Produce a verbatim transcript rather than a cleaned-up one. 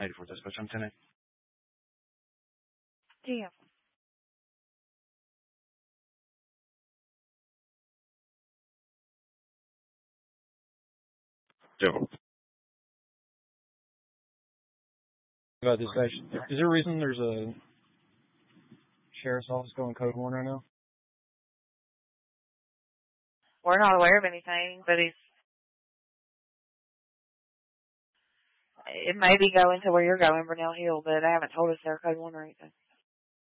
eighty-four Dispatch, I'm ten. Yeah. Joe. About Dispatch, is there a reason there's a sheriff's office going code one right now? We're not aware of anything, but he's, it may be going to where you're going, Burnell Hill, but they haven't told us they're code one or anything.